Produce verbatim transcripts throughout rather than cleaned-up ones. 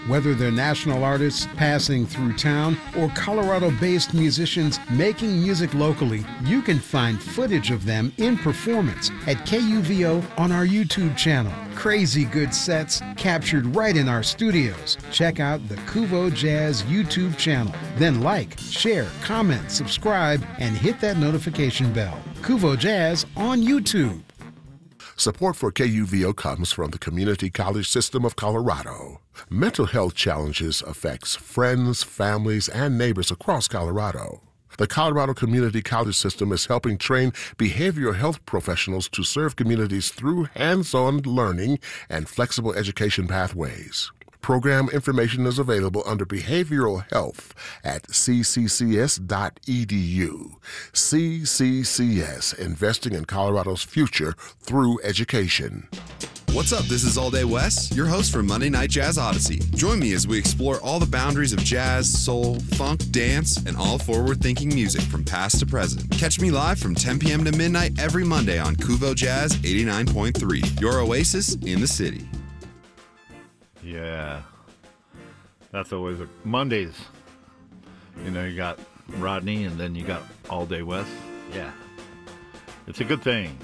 Whether they're national artists passing through town or Colorado-based musicians making music locally, you can find footage of them in performance at K U V O on our YouTube channel. Crazy good sets captured right in our studios. Check out the Kuvo Jazz YouTube channel. Then like, share, comment, subscribe, and hit that notification bell. Kuvo Jazz on YouTube. Support for K U V O comes from the Community College System of Colorado. Mental health challenges affects friends, families, and neighbors across Colorado. The Colorado Community College System is helping train behavioral health professionals to serve communities through hands-on learning and flexible education pathways. Program information is available under Behavioral Health at c c c s dot e d u. C C C S, investing in Colorado's future through education. What's up? This is All Day West, your host for Monday Night Jazz Odyssey. Join me as we explore all the boundaries of jazz, soul, funk, dance, and all forward-thinking music from past to present. Catch me live from ten p.m. to midnight every Monday on Kuvo Jazz eighty-nine point three, your oasis in the city. Yeah, that's always a, Mondays. You know, you got Rodney and then you got All Day West. Yeah, it's a good thing.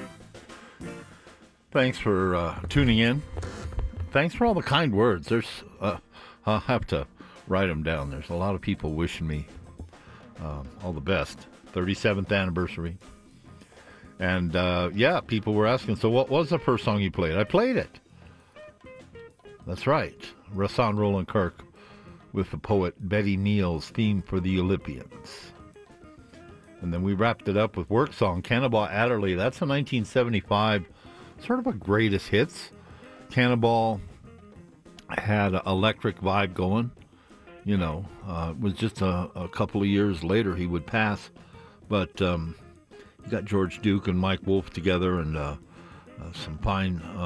Thanks for uh, tuning in. Thanks for all the kind words. There's, uh, I'll have to write them down. There's a lot of people wishing me um, all the best. thirty-seventh anniversary. And uh, yeah, people were asking, so what was the first song you played? I played it. That's right. Rahsaan Roland Kirk with the poet Betty Neal's theme for the Olympians. And then we wrapped it up with work song Cannonball Adderley. That's a nineteen seventy-five sort of a greatest hits. Cannonball had an electric vibe going. You know, uh, it was just a, a couple of years later he would pass. But um, you got George Duke and Mike Wolf together and uh, uh, some fine... Uh,